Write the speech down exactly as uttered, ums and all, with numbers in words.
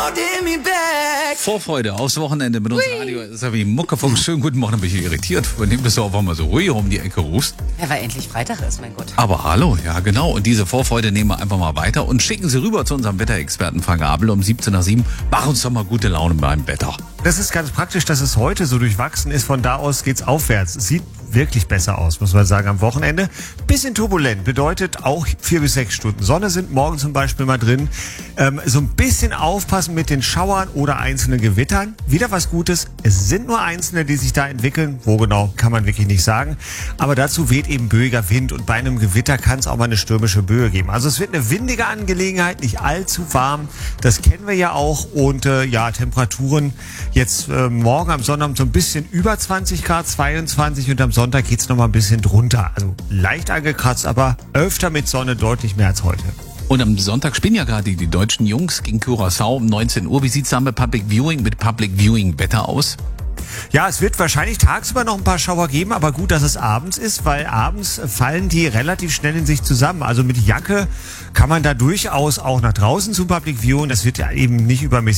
Vorfreude aufs Wochenende mit uns Radio. Das ist ja wie Muckerfunk. Schönen guten Morgen, bin ich irritiert. Von dem, dass du einfach mal so ruhig um die Ecke rufst. Ja, weil endlich Freitag ist, mein Gott. Aber hallo, ja genau. Und diese Vorfreude nehmen wir einfach mal weiter und schicken sie rüber zu unserem Wetterexperten Frank Abel um siebzehn nach sieben. Mach uns doch mal gute Laune beim Wetter. Das ist ganz praktisch, dass es heute so durchwachsen ist. Von da aus geht's aufwärts. Sieht wirklich besser aus, muss man sagen, am Wochenende. Bisschen turbulent, bedeutet auch vier bis sechs Stunden Sonne sind morgen zum Beispiel mal drin. Ähm, so ein bisschen aufpassen mit den Schauern oder einzelnen Gewittern. Wieder was Gutes. Es sind nur einzelne, die sich da entwickeln. Wo genau, kann man wirklich nicht sagen. Aber dazu weht eben böiger Wind und bei einem Gewitter kann es auch mal eine stürmische Böe geben. Also es wird eine windige Angelegenheit, nicht allzu warm. Das kennen wir ja auch. Und äh, ja, Temperaturen jetzt äh, morgen am Sonntag so ein bisschen über zwanzig Grad, zweiundzwanzig, und am Sonntag geht's noch mal ein bisschen drunter. Also leicht angekratzt, aber öfter mit Sonne, deutlich mehr als heute. Und am Sonntag spielen ja gerade die deutschen Jungs gegen Curaçao um neunzehn Uhr. Wie sieht's da mit Public Viewing, mit Public Viewing Wetter aus? Ja, es wird wahrscheinlich tagsüber noch ein paar Schauer geben, aber gut, dass es abends ist, weil abends fallen die relativ schnell in sich zusammen. Also mit Jacke kann man da durchaus auch nach draußen zum Public Viewing. Das wird ja eben nicht übermäßig